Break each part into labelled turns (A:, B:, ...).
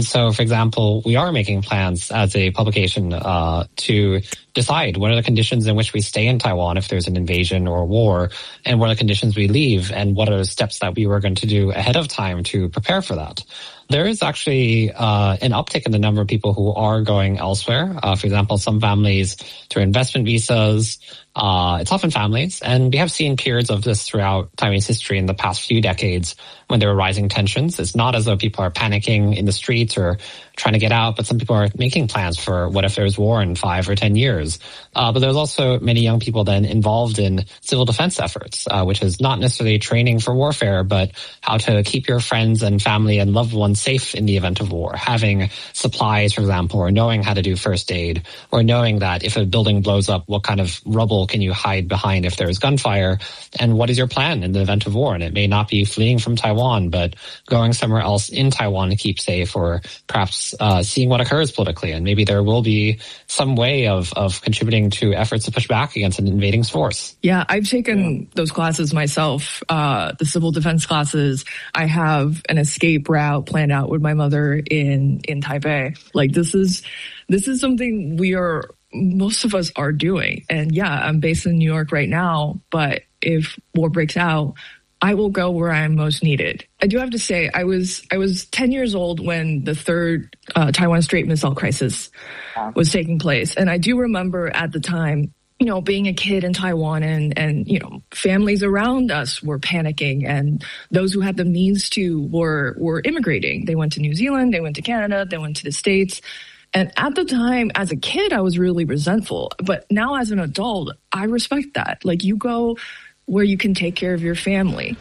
A: And so, for example, we are making plans as a publication to decide what are the conditions in which we stay in Taiwan if there's an invasion or war, and what are the conditions we leave, and what are the steps that we were going to do ahead of time to prepare for that. There is actually an uptick in the number of people who are going elsewhere. For example, some families through investment visas. It's often families, and we have seen periods of this throughout Taiwanese history in the past few decades when there were rising tensions. It's not as though people are panicking in the streets or trying to get out, but some people are making plans for what if there's war in 5 or 10 years. But there's also many young people then involved in civil defense efforts, which is not necessarily training for warfare, but how to keep your friends and family and loved ones safe in the event of war. Having supplies, for example, or knowing how to do first aid, or knowing that if a building blows up, what kind of rubble can you hide behind if there's gunfire, and what is your plan in the event of war? And it may not be fleeing from Taiwan, but going somewhere else in Taiwan to keep safe, or perhaps seeing what occurs politically. And maybe there will be some way of contributing to efforts to push back against an invading force.
B: Yeah, I've taken those classes myself, the civil defense classes. I have an escape route planned out with my mother in Taipei. Like, this is something most of us are doing. And yeah, I'm based in New York right now, but if war breaks out, I will go where I am most needed. I do have to say, I was 10 years old when the third Taiwan Strait missile crisis was taking place. And I do remember at the time, being a kid in Taiwan and families around us were panicking, and those who had the means to were immigrating. They went to New Zealand, they went to Canada, they went to the States. And at the time, as a kid, I was really resentful. But now as an adult, I respect that. Like, you go where you can take care of your family.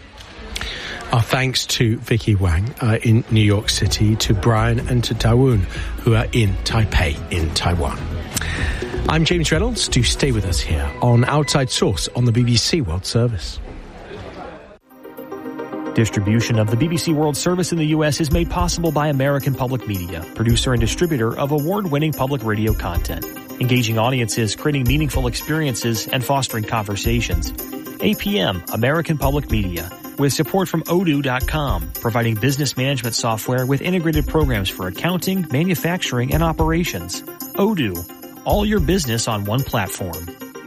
C: Our thanks to Vicky Wang in New York City, to Brian and to Dawoon, who are in Taipei in Taiwan. I'm James Reynolds. Do stay with us here on Outside Source on the BBC World Service.
D: Distribution of the BBC World Service in the U.S. is made possible by American Public Media, producer and distributor of award-winning public radio content, engaging audiences, creating meaningful experiences, and fostering conversations. APM, American Public Media, with support from Odoo.com, providing business management software with integrated programs for accounting, manufacturing, and operations. Odoo, all your business on one platform.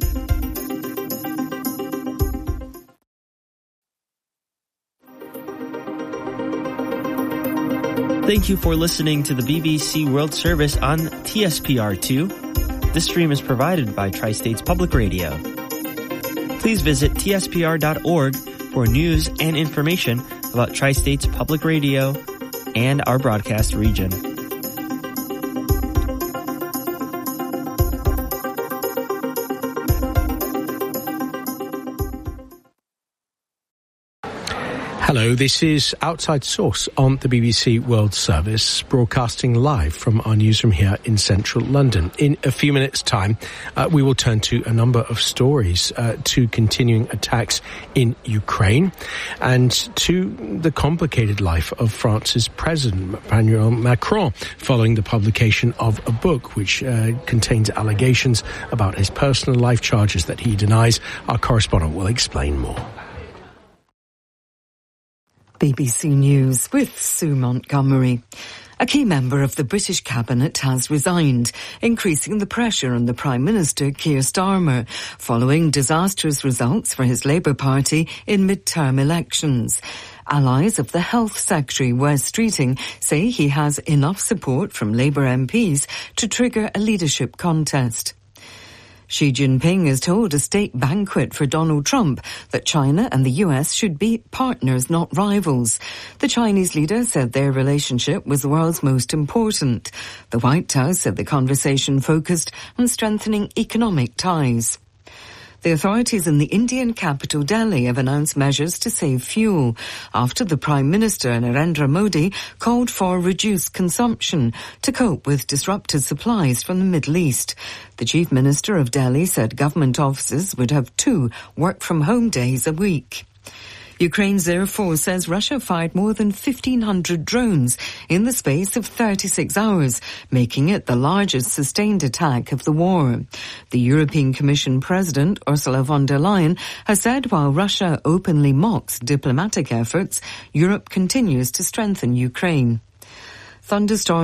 E: Thank you for listening to the BBC World Service on TSPR2. This stream is provided by Tri-States Public Radio. Please visit tspr.org for news and information about Tri-States Public Radio and our broadcast region.
C: Hello, this is Outside Source on the BBC World Service, broadcasting live from our newsroom here in central London. In a few minutes' time, we will turn to a number of stories, to continuing attacks in Ukraine and to the complicated life of France's President, Emmanuel Macron, following the publication of a book which contains allegations about his personal life, charges that he denies. Our correspondent will explain more.
F: BBC News with Sue Montgomery. A key member of the British Cabinet has resigned, increasing the pressure on the Prime Minister, Keir Starmer, following disastrous results for his Labour Party in mid-term elections. Allies of the Health Secretary, Wes Streeting, say he has enough support from Labour MPs to trigger a leadership contest. Xi Jinping has told a state banquet for Donald Trump that China and the US should be partners, not rivals. The Chinese leader said their relationship was the world's most important. The White House said the conversation focused on strengthening economic ties. The authorities in the Indian capital Delhi have announced measures to save fuel after the Prime Minister Narendra Modi called for reduced consumption to cope with disrupted supplies from the Middle East. The Chief Minister of Delhi said government offices would have 2 work-from-home days a week. Ukraine's Air Force says Russia fired more than 1,500 drones in the space of 36 hours, making it the largest sustained attack of the war. The European Commission President, Ursula von der Leyen, has said while Russia openly mocks diplomatic efforts, Europe continues to strengthen Ukraine. Thunderstorms